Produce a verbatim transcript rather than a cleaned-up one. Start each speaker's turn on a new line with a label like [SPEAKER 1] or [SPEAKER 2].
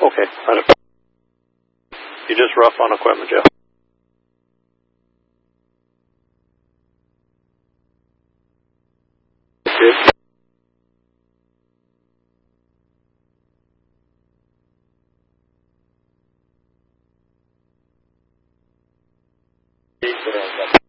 [SPEAKER 1] Okay. You just rough on equipment, Jeff. Did.